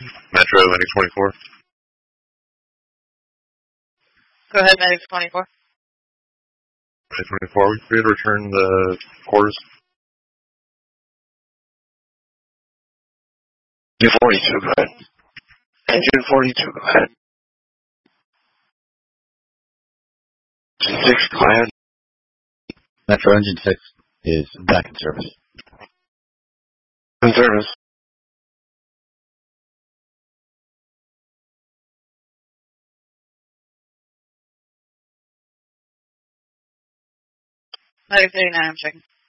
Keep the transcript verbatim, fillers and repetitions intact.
Metro, Medic twenty-four. Go ahead, Medic twenty-four. Medic twenty-four, we free to return the quarters. Engine forty-two, go ahead. Engine forty-two, go ahead. Engine six, go ahead. Metro Engine six is back in service. In service. Medic thirty-nine, I'm checking.